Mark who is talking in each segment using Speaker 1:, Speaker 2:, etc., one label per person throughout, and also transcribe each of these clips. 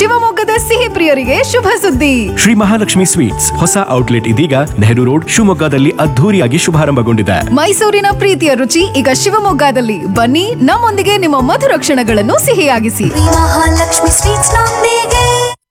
Speaker 1: ಶಿವಮೊಗ್ಗದ ಸಿಹಿ ಪ್ರಿಯರಿಗೆ ಶುಭ ಸುದ್ದಿ.
Speaker 2: ಶ್ರೀ ಮಹಾಲಕ್ಷ್ಮಿ ಸ್ವೀಟ್ಸ್ ಹೊಸ ಔಟ್ಲೆಟ್ ಇದೀಗ ನೆಹರು ರೋಡ್ ಶಿವಮೊಗ್ಗದಲ್ಲಿ ಅದ್ಧೂರಿಯಾಗಿ ಶುಭಾರಂಭಗೊಂಡಿದೆ.
Speaker 1: ಮೈಸೂರಿನ ಪ್ರೀತಿಯ ರುಚಿ ಈಗ ಶಿವಮೊಗ್ಗದಲ್ಲಿ. ಬನ್ನಿ, ನಮ್ಮೊಂದಿಗೆ ನಿಮ್ಮ ಮಧುರ ಕ್ಷಣಗಳನ್ನು ಸಿಹಿಯಾಗಿಸಿ.
Speaker 3: ಮಹಾಲಕ್ಷ್ಮಿ ಸ್ವೀಟ್ಸ್ ನೊಂದಿಗೆ.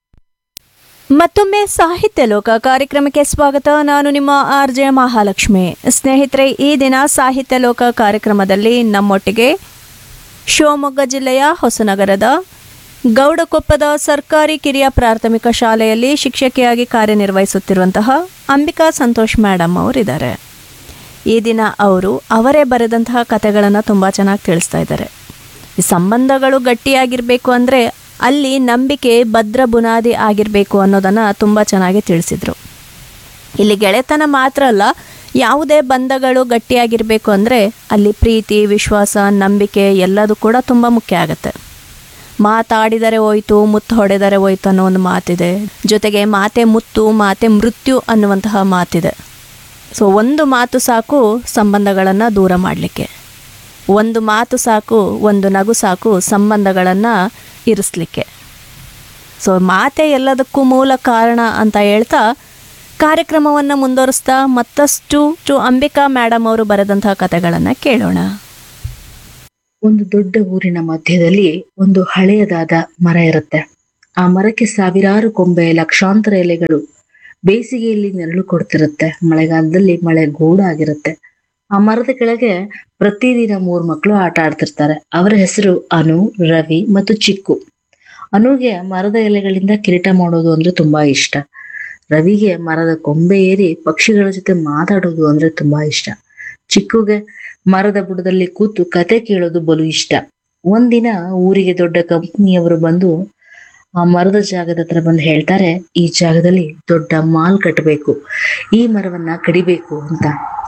Speaker 4: ಮತ್ತೊಮ್ಮೆ ಸಾಹಿತ್ಯ ಲೋಕ ಕಾರ್ಯಕ್ರಮಕ್ಕೆ ಸ್ವಾಗತ. ನಾನು ನಿಮ್ಮ ಆರ್ಜೆ ಮಹಾಲಕ್ಷ್ಮಿ. ಸ್ನೇಹಿತರೆ, ಈ ದಿನ ಸಾಹಿತ್ಯ ಲೋಕ ಕಾರ್ಯಕ್ರಮದಲ್ಲಿ ನಮ್ಮೊಟ್ಟಿಗೆ ಶಿವಮೊಗ್ಗ ಜಿಲ್ಲೆಯ ಹೊಸನಗರದ ಗೌಡಕೊಪ್ಪದ ಸರ್ಕಾರಿ ಕಿರಿಯ ಪ್ರಾಥಮಿಕ ಶಾಲೆಯಲ್ಲಿ ಶಿಕ್ಷಕಿಯಾಗಿ ಕಾರ್ಯನಿರ್ವಹಿಸುತ್ತಿರುವಂತಹ ಅಂಬಿಕಾ ಸಂತೋಷ್ ಮೇಡಮ್ ಅವರಿದ್ದಾರೆ. ಈ ದಿನ ಅವರು ಅವರೇ ಬರೆದಂತಹ ಕಥೆಗಳನ್ನು ತುಂಬ ಚೆನ್ನಾಗಿ ತಿಳಿಸ್ತಾ ಇದ್ದಾರೆ. ಈ ಸಂಬಂಧಗಳು ಗಟ್ಟಿಯಾಗಿರಬೇಕು ಅಂದರೆ ಅಲ್ಲಿ ನಂಬಿಕೆ ಭದ್ರ ಬುನಾದಿ ಆಗಿರಬೇಕು ಅನ್ನೋದನ್ನು ತುಂಬ ಚೆನ್ನಾಗಿ ತಿಳಿಸಿದರು. ಇಲ್ಲಿ ಗೆಳೆತನ ಮಾತ್ರ ಅಲ್ಲ, ಯಾವುದೇ ಬಂಧಗಳು ಗಟ್ಟಿಯಾಗಿರಬೇಕು ಅಂದರೆ ಅಲ್ಲಿ ಪ್ರೀತಿ, ವಿಶ್ವಾಸ, ನಂಬಿಕೆ ಎಲ್ಲದೂ ಕೂಡ ತುಂಬ ಮುಖ್ಯ ಆಗುತ್ತೆ. ಮಾತಾಡಿದರೆ ಹೋಯ್ತು, ಮುತ್ತು ಹೊಡೆದರೆ ಹೋಯ್ತು ಅನ್ನೋ ಒಂದು ಮಾತಿದೆ. ಜೊತೆಗೆ ಮಾತೆ ಮುತ್ತು, ಮಾತೆ ಮೃತ್ಯು ಅನ್ನುವಂತಹ ಮಾತಿದೆ. ಸೊ ಒಂದು ಮಾತು ಸಾಕು ಸಂಬಂಧಗಳನ್ನು ದೂರ ಮಾಡಲಿಕ್ಕೆ. ಒಂದು ಮಾತು ಸಾಕು, ಒಂದು ನಗು ಸಾಕು ಸಂಬಂಧಗಳನ್ನು ಇರಿಸಲಿಕ್ಕೆ. ಸೊ ಮಾತೆ ಎಲ್ಲದಕ್ಕೂ ಮೂಲ ಕಾರಣ ಅಂತ ಹೇಳ್ತಾ ಕಾರ್ಯಕ್ರಮವನ್ನು ಮುಂದುವರಿಸ್ತಾ ಮತ್ತಷ್ಟು ಅಂಬಿಕಾ ಮೇಡಮ್ ಅವರು ಬರೆದಂತಹ ಕಥೆಗಳನ್ನು ಕೇಳೋಣ.
Speaker 5: ಒಂದು ದೊಡ್ಡ ಊರಿನ ಮಧ್ಯದಲ್ಲಿ ಒಂದು ಹಳೆಯದಾದ ಮರ ಇರುತ್ತೆ. ಆ ಮರಕ್ಕೆ ಸಾವಿರಾರು ಕೊಂಬೆ, ಲಕ್ಷಾಂತರ ಎಲೆಗಳು. ಬೇಸಿಗೆಯಲ್ಲಿ ನೆರಳು ಕೊಡ್ತಿರುತ್ತೆ, ಮಳೆಗಾಲದಲ್ಲಿ ಮಳೆ ಗೂಡಾಗಿರುತ್ತೆ. ಆ ಮರದ ಕೆಳಗೆ ಪ್ರತಿದಿನ 3 ಮಕ್ಕಳು ಆಟ ಆಡ್ತಿರ್ತಾರೆ. ಅವರ ಹೆಸರು ಅನು, ರವಿ ಮತ್ತು ಚಿಕ್ಕು. ಅನುಗೆ ಮರದ ಎಲೆಗಳಿಂದ ಕಿರೀಟ ಮಾಡೋದು ಅಂದ್ರೆ ತುಂಬಾ ಇಷ್ಟ. ರವಿಗೆ ಮರದ ಕೊಂಬೆ ಏರಿ ಪಕ್ಷಿಗಳ ಜೊತೆ ಮಾತಾಡೋದು ಅಂದ್ರೆ ತುಂಬಾ ಇಷ್ಟ. ಚಿಕ್ಕುಗೆ ಮರದ ಬುಡದಲ್ಲಿ ಕೂತು ಕತೆ ಕೇಳೋದು ಬಲು ಇಷ್ಟ. ಒಂದಿನ ಊರಿಗೆ ದೊಡ್ಡ ಕಂಪನಿಯವರು ಬಂದು ಆ ಮರದ ಜಾಗದ ಹತ್ರ ಬಂದು ಹೇಳ್ತಾರೆ, ಈ ಜಾಗದಲ್ಲಿ ದೊಡ್ಡ ಮಾಲ್ ಕಟ್ಟಬೇಕು, ಈ ಮರವನ್ನ ಕಡಿಬೇಕು ಅಂತ.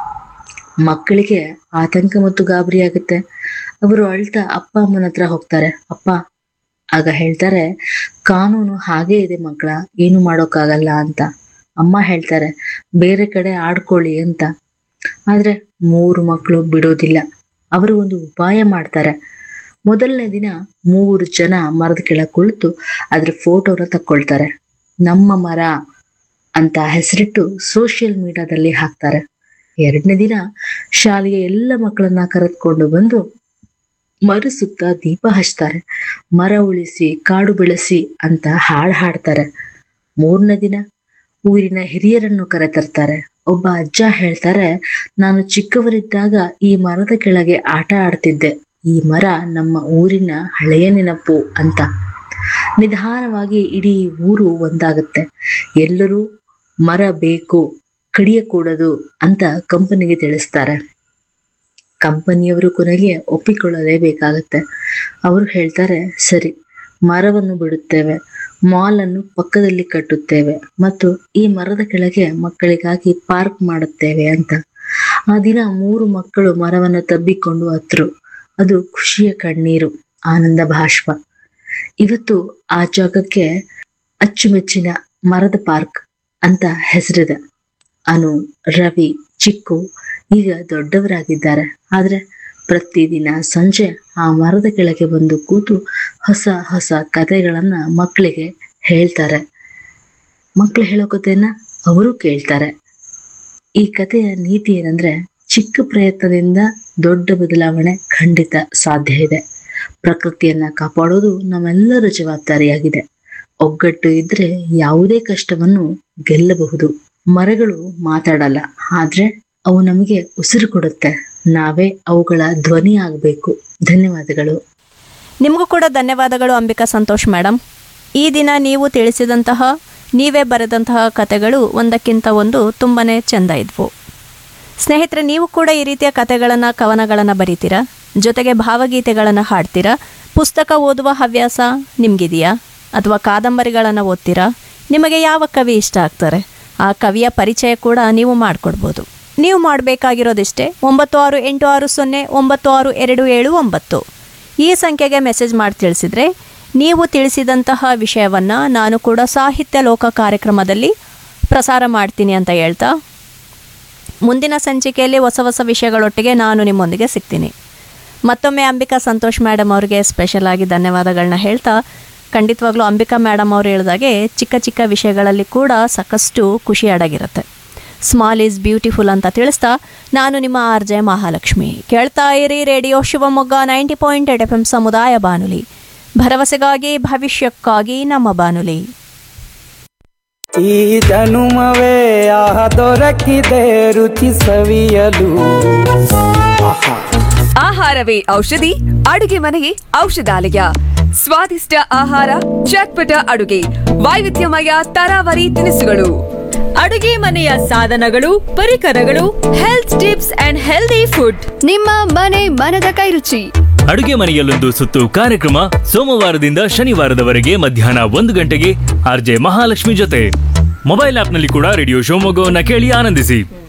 Speaker 5: ಮಕ್ಕಳಿಗೆ ಆತಂಕ ಮತ್ತು ಗಾಬರಿ ಆಗುತ್ತೆ. ಅವರು ಅಳ್ತಾ ಅಪ್ಪ ಅಮ್ಮನ ಹತ್ರ ಹೋಗ್ತಾರೆ. ಅಪ್ಪ ಆಗ ಹೇಳ್ತಾರೆ, ಕಾನೂನು ಹಾಗೇ ಇದೆ ಮಕ್ಕಳ, ಏನು ಮಾಡೋಕ್ಕಾಗಲ್ಲ ಅಂತ. ಅಮ್ಮ ಹೇಳ್ತಾರೆ, ಬೇರೆ ಕಡೆ ಆಡ್ಕೊಳ್ಳಿ ಅಂತ. ಆದ್ರೆ 3 ಮಕ್ಕಳು ಬಿಡೋದಿಲ್ಲ. ಅವರು ಒಂದು ಉಪಾಯ ಮಾಡ್ತಾರೆ. ಮೊದಲನೇ ದಿನ 3 ಜನ ಮರದ ಕೆಳಗೆ ಕುಳಿತು ಅದ್ರ ಫೋಟೋನ ತಕ್ಕೊಳ್ತಾರೆ. ನಮ್ಮ ಮರ ಅಂತ ಹೆಸರಿಟ್ಟು ಸೋಷಿಯಲ್ ಮೀಡಿಯಾದಲ್ಲಿ ಹಾಕ್ತಾರೆ. 2ನೇ ದಿನ ಶಾಲೆಯ ಎಲ್ಲ ಮಕ್ಕಳನ್ನ ಕರೆದುಕೊಂಡು ಬಂದು ಮರ ಸುತ್ತ ದೀಪ ಹಚ್ತಾರೆ. ಮರ ಉಳಿಸಿ, ಕಾಡು ಬೆಳೆಸಿ ಅಂತ ಹಾಡು ಹಾಡ್ತಾರೆ. 3ನೇ ದಿನ ಊರಿನ ಹಿರಿಯರನ್ನು ಕರೆತರ್ತಾರೆ. ಒಬ್ಬ ಅಜ್ಜ ಹೇಳ್ತಾರೆ, ನಾನು ಚಿಕ್ಕವರಿದ್ದಾಗ ಈ ಮರದ ಕೆಳಗೆ ಆಟ ಆಡ್ತಿದ್ದೆ. ಈ ಮರ ನಮ್ಮ ಊರಿನ ಹಳೆಯ ನೆನಪು ಅಂತ. ನಿಧಾನವಾಗಿ ಇಡೀ ಊರು ಒಂದಾಗುತ್ತೆ. ಎಲ್ಲರೂ ಮರ ಬೇಕು, ಕಡಿಯಕೂಡದು ಅಂತ ಕಂಪನಿಗೆ ತಿಳಿಸ್ತಾರೆ. ಕಂಪನಿಯವರು ಕೊನೆಗೆ ಒಪ್ಪಿಕೊಳ್ಳಲೇಬೇಕಾಗತ್ತೆ. ಅವರು ಹೇಳ್ತಾರೆ, ಸರಿ, ಮರವನ್ನು ಬಿಡುತ್ತೇವೆ, ಮಾಲ್ ಅನ್ನು ಪಕ್ಕದಲ್ಲಿ ಕಟ್ಟುತ್ತೇವೆ ಮತ್ತು ಈ ಮರದ ಕೆಳಗೆ ಮಕ್ಕಳಿಗಾಗಿ ಪಾರ್ಕ್ ಮಾಡುತ್ತೇವೆ ಅಂತ. ಆ ದಿನ 3 ಮಕ್ಕಳು ಮರವನ್ನು ತಬ್ಬಿಕೊಂಡು ಹತ್ರು. ಅದು ಖುಷಿಯ ಕಣ್ಣೀರು, ಆನಂದ ಭಾಷ್ಪ. ಇವತ್ತು ಆ ಜಾಗಕ್ಕೆ ಅಚ್ಚುಮೆಚ್ಚಿನ ಮರದ ಪಾರ್ಕ್ ಅಂತ ಹೆಸರಿದೆ. ಅನು, ರವಿ, ಚಿಕ್ಕು ಈಗ ದೊಡ್ಡವರಾಗಿದ್ದಾರೆ. ಆದ್ರೆ ಪ್ರತಿದಿನ ಸಂಜೆ ಆ ಮರದ ಕೆಳಗೆ ಬಂದು ಕೂತು ಹೊಸ ಹೊಸ ಕಥೆಗಳನ್ನ ಮಕ್ಕಳಿಗೆ ಹೇಳ್ತಾರೆ. ಮಕ್ಕಳು ಹೇಳೋ ಕಥೆಯನ್ನ ಅವರು ಕೇಳ್ತಾರೆ. ಈ ಕಥೆಯ ನೀತಿ ಏನಂದ್ರೆ, ಚಿಕ್ಕ ಪ್ರಯತ್ನದಿಂದ ದೊಡ್ಡ ಬದಲಾವಣೆ ಖಂಡಿತ ಸಾಧ್ಯ ಇದೆ. ಪ್ರಕೃತಿಯನ್ನ ಕಾಪಾಡೋದು ನಮ್ಮೆಲ್ಲರ ಜವಾಬ್ದಾರಿಯಾಗಿದೆ. ಒಗ್ಗಟ್ಟು ಇದ್ರೆ ಯಾವುದೇ ಕಷ್ಟವನ್ನು ಗೆಲ್ಲಬಹುದು. ಮರಗಳು ಮಾತಾಡಲ್ಲ, ಆದ್ರೆ ಅವು ನಮಗೆ ಉಸಿರು ಕೊಡುತ್ತೆ. ನಾವೇ ಅವುಗಳ ಧ್ವನಿ ಆಗಬೇಕು. ಧನ್ಯವಾದಗಳು.
Speaker 4: ನಿಮಗೂ ಕೂಡ ಧನ್ಯವಾದಗಳು ಅಂಬಿಕಾ ಸಂತೋಷ್ ಮೇಡಮ್. ಈ ದಿನ ನೀವು ತಿಳಿಸಿದಂತಹ, ನೀವೇ ಬರೆದಂತಹ ಕಥೆಗಳು ಒಂದಕ್ಕಿಂತ ಒಂದು ತುಂಬಾ ಚೆಂದ ಇದ್ವು. ಸ್ನೇಹಿತರೆ, ನೀವು ಕೂಡ ಈ ರೀತಿಯ ಕಥೆಗಳನ್ನು, ಕವನಗಳನ್ನು ಬರೀತೀರಾ? ಜೊತೆಗೆ ಭಾವಗೀತೆಗಳನ್ನು ಹಾಡ್ತೀರಾ? ಪುಸ್ತಕ ಓದುವ ಹವ್ಯಾಸ ನಿಮಗಿದೆಯಾ? ಅಥವಾ ಕಾದಂಬರಿಗಳನ್ನು ಓದ್ತೀರಾ? ನಿಮಗೆ ಯಾವ ಕವಿ ಇಷ್ಟ ಆಗ್ತಾರೆ? ಆ ಕವಿಯ ಪರಿಚಯ ಕೂಡ ನೀವು ಮಾಡಿಕೊಡ್ಬೋದು. ನೀವು ಮಾಡಬೇಕಾಗಿರೋದಿಷ್ಟೇ, 9686096279 ಈ ಸಂಖ್ಯೆಗೆ ಮೆಸೇಜ್ ಮಾಡಿ ತಿಳಿಸಿದರೆ ನೀವು ತಿಳಿಸಿದಂತಹ ವಿಷಯವನ್ನು ನಾನು ಕೂಡ ಸಾಹಿತ್ಯ ಲೋಕ ಕಾರ್ಯಕ್ರಮದಲ್ಲಿ ಪ್ರಸಾರ ಮಾಡ್ತೀನಿ ಅಂತ ಹೇಳ್ತಾ, ಮುಂದಿನ ಸಂಚಿಕೆಯಲ್ಲಿ ಹೊಸ ಹೊಸ ವಿಷಯಗಳೊಟ್ಟಿಗೆ ನಾನು ನಿಮ್ಮೊಂದಿಗೆ ಸಿಗ್ತೀನಿ. ಮತ್ತೊಮ್ಮೆ ಅಂಬಿಕಾ ಸಂತೋಷ್ ಮೇಡಮ್ ಅವರಿಗೆ ಸ್ಪೆಷಲ್ ಆಗಿ ಧನ್ಯವಾದಗಳನ್ನ ಹೇಳ್ತಾ ಖಂಡಿತವಾಗ್ಲೂ ಅಂಬಿಕಾ ಮೇಡಮ್ ಅವ್ರು ಹೇಳಿದಾಗೆ ಚಿಕ್ಕ ಚಿಕ್ಕ ವಿಷಯಗಳಲ್ಲಿ ಕೂಡ ಸಾಕಷ್ಟು ಖುಷಿ ಅಡಗಿರುತ್ತೆ. ಸ್ಮಾಲ್ ಈಸ್ ಬ್ಯೂಟಿಫುಲ್ ಅಂತ ತಿಳಿಸ್ತಾ ನಾನು ನಿಮ್ಮ RJ ಮಹಾಲಕ್ಷ್ಮಿ. ಕೇಳ್ತಾ ಇರಿ ರೇಡಿಯೋ ಶಿವಮೊಗ್ಗ 90.8 FM ಸಮುದಾಯ ಬಾನುಲಿ, ಭರವಸೆಗಾಗಿ ಭವಿಷ್ಯಕ್ಕಾಗಿ ನಮ್ಮ ಬಾನುಲಿ.
Speaker 6: ಈ ಜನುಮವೇ ದೊರಕಿದೆ ರುಚಿ ಸವಿಯಲು.
Speaker 7: ಆಹಾರವೇ ಔಷಧಿ, ಅಡುಗೆ ಮನೆಯೇ ಔಷಧಾಲಯ. ಸ್ವಾದಿಷ್ಟ ಆಹಾರ, ಚಟ್ಪಟ ಅಡುಗೆ, ವೈವಿಧ್ಯಮಯ ತರಾವರಿ ತಿನಿಸುಗಳು, ಅಡುಗೆ ಮನೆಯ ಸಾಧನಗಳು, ಪರಿಕರಗಳು, health tips and healthy food.
Speaker 1: ನಿಮ್ಮ ಮನೆ ಮನದ ಕೈರುಚಿ.
Speaker 8: ಅಡುಗೆ ಮನೆಯಲ್ಲೊಂದು ಸುತ್ತು ಕಾರ್ಯಕ್ರಮ ಸೋಮವಾರದಿಂದ ಶನಿವಾರದವರೆಗೆ ಮಧ್ಯಾಹ್ನ 1 ಗಂಟೆಗೆ RJ ಮಹಾಲಕ್ಷ್ಮಿ ಜೊತೆ. ಮೊಬೈಲ್ ಆಪ್ನಲ್ಲಿ ಕೂಡ ರೇಡಿಯೋ ಶಿವಮೊಗ್ಗವನ್ನ ಕೇಳಿ ಆನಂದಿಸಿ.